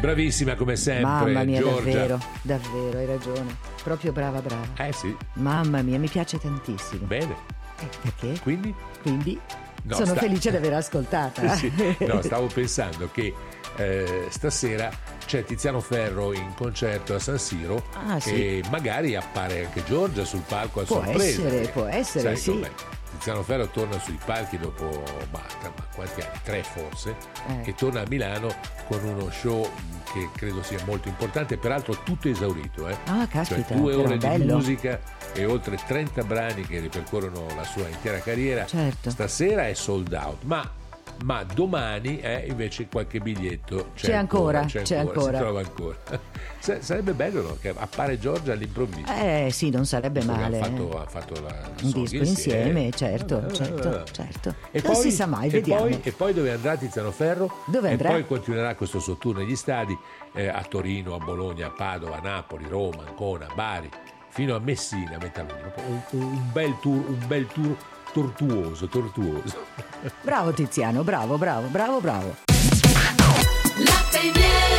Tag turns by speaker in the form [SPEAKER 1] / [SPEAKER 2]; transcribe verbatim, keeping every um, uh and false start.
[SPEAKER 1] Bravissima come sempre,
[SPEAKER 2] Mamma mia,
[SPEAKER 1] Giorgia.
[SPEAKER 2] davvero, davvero, hai ragione. Proprio brava, brava.
[SPEAKER 1] Eh sì.
[SPEAKER 2] Mamma mia, mi piace tantissimo.
[SPEAKER 1] Bene.
[SPEAKER 2] Eh, perché?
[SPEAKER 1] Quindi?
[SPEAKER 2] Quindi
[SPEAKER 1] No,
[SPEAKER 2] sono
[SPEAKER 1] sta...
[SPEAKER 2] felice di aver ascoltata.
[SPEAKER 1] Sì. No, stavo pensando che eh, stasera c'è Tiziano Ferro in concerto a San Siro
[SPEAKER 2] Ah, sì.
[SPEAKER 1] e magari appare anche Giorgia sul palco a
[SPEAKER 2] Può
[SPEAKER 1] sorpresa.
[SPEAKER 2] essere, può essere,
[SPEAKER 1] Sai
[SPEAKER 2] sì.
[SPEAKER 1] com'è? Tiziano Ferro torna sui palchi dopo ma, ma quanti anni? Tre forse,
[SPEAKER 2] Eh.
[SPEAKER 1] e torna a Milano con uno show che credo sia molto importante, peraltro tutto esaurito, eh?
[SPEAKER 2] Ah, caspita,
[SPEAKER 1] cioè due
[SPEAKER 2] però
[SPEAKER 1] ore di
[SPEAKER 2] bello.
[SPEAKER 1] musica e oltre trenta brani che ripercorrono la sua intera carriera.
[SPEAKER 2] Certo.
[SPEAKER 1] Stasera è sold out, ma ma domani eh, invece qualche biglietto c'è,
[SPEAKER 2] C'è ancora,
[SPEAKER 1] c'è,
[SPEAKER 2] c'è
[SPEAKER 1] ancora,
[SPEAKER 2] ancora.
[SPEAKER 1] si trova ancora. S- sarebbe bello, no? Che appare Giorgia all'improvviso.
[SPEAKER 2] Eh sì, non sarebbe
[SPEAKER 1] Perché
[SPEAKER 2] male.
[SPEAKER 1] ha fatto,
[SPEAKER 2] eh.
[SPEAKER 1] ha fatto la, la
[SPEAKER 2] Un
[SPEAKER 1] song
[SPEAKER 2] disco insieme, certo, certo, certo.
[SPEAKER 1] E
[SPEAKER 2] Non
[SPEAKER 1] poi,
[SPEAKER 2] si sa mai,
[SPEAKER 1] e
[SPEAKER 2] vediamo.
[SPEAKER 1] Poi, e poi dove andrà Tiziano Ferro?
[SPEAKER 2] Dove
[SPEAKER 1] e
[SPEAKER 2] andrà?
[SPEAKER 1] poi continuerà questo suo tour negli stadi, eh, a Torino, a Bologna, a Padova, a Napoli, Roma, Ancona, Bari, fino a Messina a metà luglio. Un, un bel tour, un bel tour tortuoso, tortuoso.
[SPEAKER 2] Bravo Tiziano, bravo, bravo, bravo, bravo.
[SPEAKER 3] Latte e miele.